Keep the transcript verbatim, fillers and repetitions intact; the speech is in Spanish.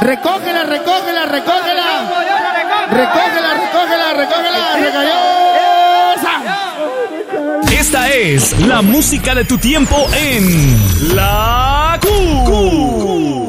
Recógela, recógela, recógela. Recógela, recógela, recógela. Recayó. Esta es la música de tu tiempo en La Q.